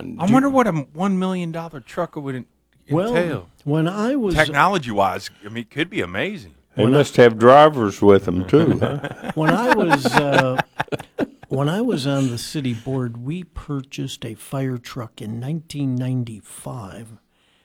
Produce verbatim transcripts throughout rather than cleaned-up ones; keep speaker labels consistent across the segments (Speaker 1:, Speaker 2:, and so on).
Speaker 1: on.
Speaker 2: I wonder what a one million dollar truck would entail.
Speaker 3: Well, when I was
Speaker 2: technology wise, I mean, it could be amazing.
Speaker 1: They must I, have drivers with them too. Huh?
Speaker 3: When I was uh, when I was on the city board, we purchased a fire truck in nineteen ninety-five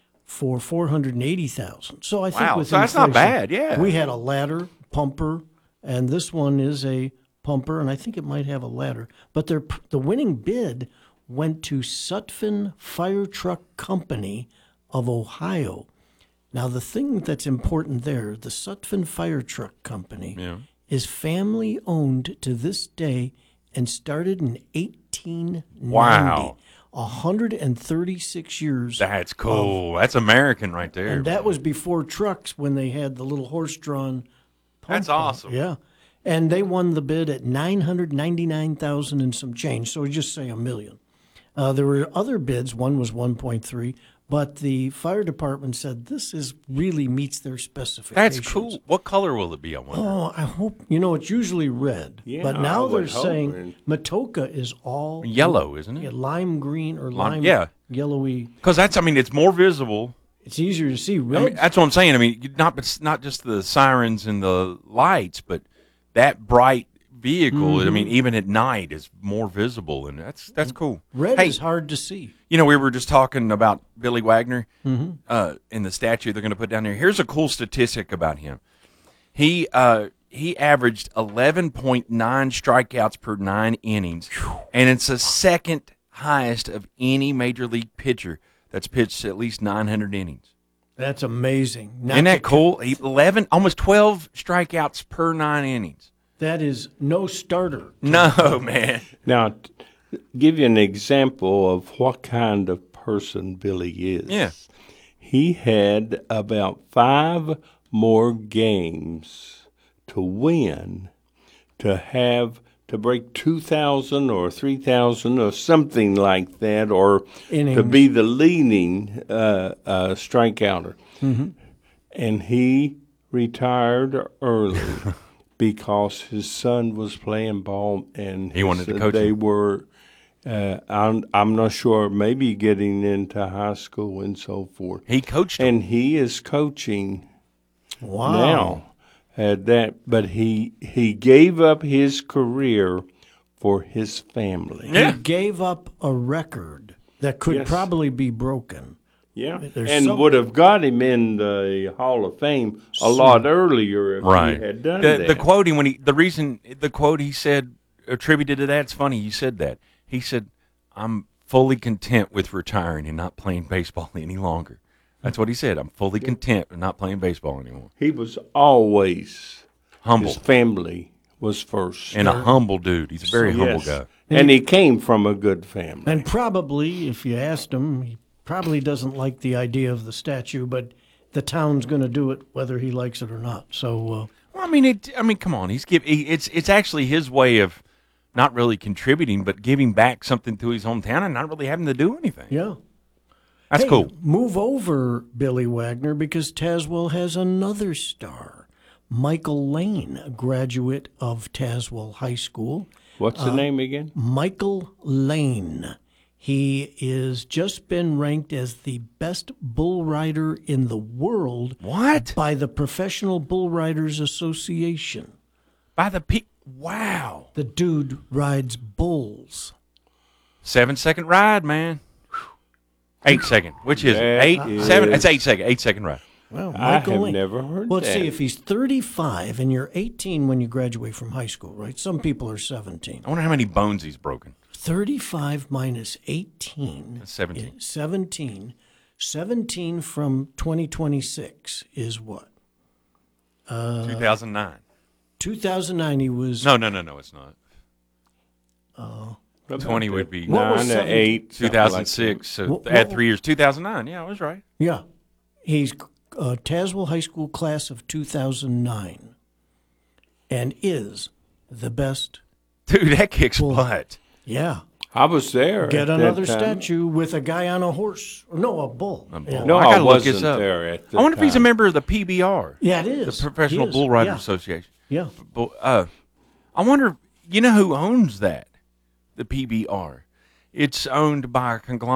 Speaker 3: for four hundred and eighty thousand. So I think
Speaker 2: wow,
Speaker 3: with
Speaker 2: so that's not bad. Yeah,
Speaker 3: we had a ladder pumper, and this one is a pumper, and I think it might have a ladder. But their the winning bid went to Sutphin Fire Truck Company of Ohio. Now, the thing that's important there, the Sutphin Fire Truck Company
Speaker 2: yeah.
Speaker 3: is family-owned to this day and started in eighteen ninety.
Speaker 2: Wow.
Speaker 3: one hundred thirty-six years.
Speaker 2: That's cool. Of, that's American right there.
Speaker 3: And that was before trucks when they had the little horse-drawn pump.
Speaker 2: That's awesome.
Speaker 3: Yeah. And they won the bid at nine hundred ninety-nine thousand dollars and some change, so we just say a million. Uh, there were other bids. One was one point three. But the fire department said this is really meets their specifications.
Speaker 2: That's cool. What color will it be, I wonder?
Speaker 3: Oh, I hope, you know, it's usually red.
Speaker 1: Yeah,
Speaker 3: but now
Speaker 1: I
Speaker 3: they're
Speaker 1: would
Speaker 3: saying
Speaker 1: hope.
Speaker 3: Matoka is all
Speaker 2: yellow, isn't it?
Speaker 3: Yeah, lime green or
Speaker 2: Lime-
Speaker 3: lime
Speaker 2: yeah.
Speaker 3: yellowy.
Speaker 2: Because that's, I mean, it's more visible.
Speaker 3: It's easier to see. Red.
Speaker 2: I mean, that's what I'm saying. I mean, not it's not just the sirens and the lights, but that bright vehicle,
Speaker 3: Mm-hmm.
Speaker 2: I mean, even at night is more visible, and that's that's cool.
Speaker 3: red
Speaker 2: hey,
Speaker 3: is hard to see.
Speaker 2: You know, we were just talking about Billy Wagner
Speaker 3: Mm-hmm.
Speaker 2: uh, in the statue they're going to put down there. Here's a cool statistic about him. He uh, he averaged eleven point nine strikeouts per nine innings, and it's the second highest of any major league pitcher that's pitched at least nine hundred innings.
Speaker 3: That's amazing. Not
Speaker 2: Isn't that
Speaker 3: to-
Speaker 2: cool? eleven, almost twelve strikeouts per nine innings.
Speaker 3: That is no starter.
Speaker 2: No, man.
Speaker 1: Now, t- give you an example of what kind of person Billy is.
Speaker 2: Yeah.
Speaker 1: He had about five more games to win to have to break two thousand or three thousand or something like that, or
Speaker 3: Innings.
Speaker 1: to be the leading uh, uh, strikeouter.
Speaker 3: Mm-hmm.
Speaker 1: And he retired early. Because his son was playing ball, and
Speaker 2: He wanted to
Speaker 1: said
Speaker 2: coach
Speaker 1: they
Speaker 2: him.
Speaker 1: were. Uh, I'm I'm not sure. Maybe getting into high school and so forth.
Speaker 2: He coached him.
Speaker 1: And he is coaching
Speaker 3: Wow.
Speaker 1: now at that. But he he gave up his career for his family.
Speaker 2: Yeah.
Speaker 3: He gave up a record that could
Speaker 1: Yes.
Speaker 3: probably be broken.
Speaker 1: Yeah,
Speaker 3: There's
Speaker 1: and
Speaker 3: some-
Speaker 1: would have got him in the Hall of Fame a lot earlier if
Speaker 2: Right.
Speaker 1: he had done
Speaker 2: the,
Speaker 1: that.
Speaker 2: the quoting when he the reason the quote he said attributed to that, it's funny you said that. He said, I'm fully content with retiring and not playing baseball any longer. That's what he said. I'm fully content with not playing baseball anymore.
Speaker 1: He was always
Speaker 2: Humble.
Speaker 1: his family was first.
Speaker 2: And a humble dude. He's a very humble
Speaker 1: Yes.
Speaker 2: guy.
Speaker 1: And he came from a good family.
Speaker 3: And probably, if you asked him, he probably doesn't like the idea of the statue, but the town's going to do it whether he likes it or not. So, uh,
Speaker 2: Well, I mean, it. I mean, come on. He's give. He, it's it's actually his way of not really contributing, but giving back something to his hometown and not really having to do anything.
Speaker 3: yeah.
Speaker 2: That's
Speaker 3: Hey,
Speaker 2: cool.
Speaker 3: Move over, Billy Wagner, because Tazewell has another star. Michael Lane, a graduate of Tazewell High School.
Speaker 1: What's the name again?
Speaker 3: Michael Lane. He is just been ranked as the best bull rider in the world
Speaker 2: What?
Speaker 3: by the Professional Bull Riders Association.
Speaker 2: By the pe. Wow.
Speaker 3: The dude rides bulls.
Speaker 2: Seven second ride, man. Eight second. Which is it?
Speaker 1: That
Speaker 2: Eight,
Speaker 1: is-
Speaker 2: seven. It's eight second. Eight second ride.
Speaker 3: Well,
Speaker 1: I
Speaker 3: Michael
Speaker 1: have
Speaker 3: Lane.
Speaker 1: never heard
Speaker 3: Well,
Speaker 1: that.
Speaker 3: let's see, if he's thirty-five and you're eighteen when you graduate from high school, right? Some people are seventeen.
Speaker 2: I wonder how many bones he's broken.
Speaker 3: thirty-five minus eighteen
Speaker 2: That's seventeen.
Speaker 3: is seventeen. seventeen from twenty twenty-six is what?
Speaker 2: Two thousand nine.
Speaker 3: two thousand nine, he was...
Speaker 2: No, no, no, no. It's not.
Speaker 1: What
Speaker 2: twenty
Speaker 1: about
Speaker 2: would
Speaker 1: the
Speaker 2: be
Speaker 3: What was
Speaker 1: nine or
Speaker 3: seven-
Speaker 1: eight.
Speaker 2: two thousand six. So
Speaker 3: What-
Speaker 2: add
Speaker 3: what-
Speaker 2: three years. Two thousand nine. Yeah, I was right.
Speaker 3: Yeah. He's uh, Tazewell High School class of two thousand nine and is the best.
Speaker 2: Dude, that kicks butt.
Speaker 3: Yeah.
Speaker 1: I was there.
Speaker 3: Get
Speaker 1: at
Speaker 3: another
Speaker 1: that time.
Speaker 3: statue with a guy on a horse. No, a bull.
Speaker 2: A bull.
Speaker 3: Yeah,
Speaker 1: No,
Speaker 2: I
Speaker 1: I,
Speaker 2: gotta look
Speaker 1: wasn't
Speaker 2: this up.
Speaker 1: there at the
Speaker 2: I wonder if he's a
Speaker 1: time.
Speaker 2: member of the P B R,
Speaker 3: yeah it
Speaker 2: the
Speaker 3: is.
Speaker 2: Professional
Speaker 3: He is.
Speaker 2: Bull Riders
Speaker 3: yeah.
Speaker 2: Association.
Speaker 3: Yeah.
Speaker 2: But, uh, I wonder, you know who owns that? The P B R. It's owned by a conglomerate.